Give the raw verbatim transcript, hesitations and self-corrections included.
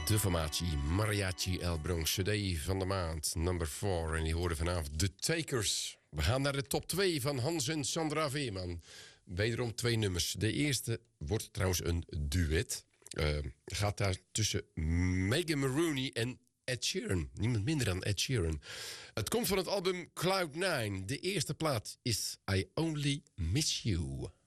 De formatie Mariachi El Bronx, C D van de maand, number four. En die hoorden vanavond The Takers. We gaan naar de top twee van Hans en Sandra Veerman. Wederom twee nummers. De eerste wordt trouwens een duet. Uh, gaat daar tussen Megan Maroney en Ed Sheeran. Niemand minder dan Ed Sheeran. Het komt van het album Cloud nine. De eerste plaat is I Only Miss You.